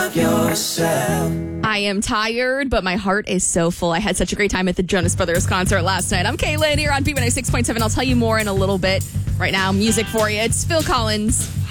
love yourself. I am tired, but my heart is so full. I had such a great time at the Jonas Brothers concert last night. I'm Kaylin here on B106.7. I'll tell you more in a little bit. Right now, music for you. It's Phil Collins.